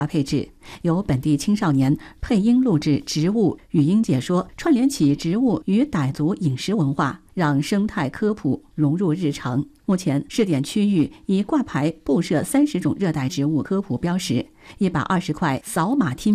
配置，由本地青少年配音录制植物语音解说，串联起植物与傣族饮食文化，让生态科普融入日常。目前，试点区域已挂牌布设30种热带植物科普标识，120块扫码听